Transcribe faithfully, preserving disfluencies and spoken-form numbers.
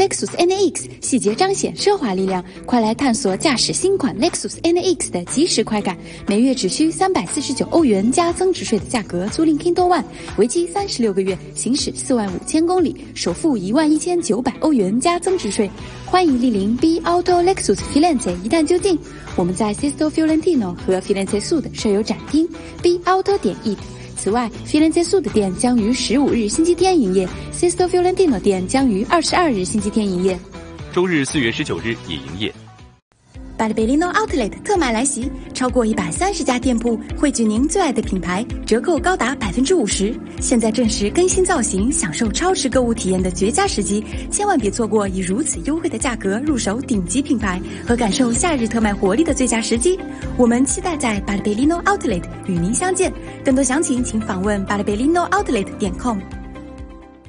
Lexus N A X， 细节彰显奢华力量，快来探索驾驶新款 Lexus N A X 的即时快感。每月只需三百四十九欧元加增值税的价格租赁 Kindle One， 为期三十六个月，行驶四万五千公里，首付一万一千九百欧元加增值税。欢迎莅临 B Auto Lexus Firenze 一探究竟。我们在 Sesto Fiorentino 和 Firenze Sud 设有展厅 B Auto 点 it。此外 ，Firenze Sud 店将于十五日星期天营业 ，Sesto Fiorentino 店将于二十二日星期天营业。 周日四月十九日也营业。 Barberini Outlet 特卖来袭，超过一百三十家店铺汇聚您最爱的品牌，折扣高达百分之五十。现在正是更新造型、享受超值购物体验的绝佳时机，千万别错过以如此优惠的价格入手顶级品牌和感受夏日特卖活力的最佳时机。我们期待在 Barberini Outlet 与您相见。更多详情请访问 barberini outlet 点 com。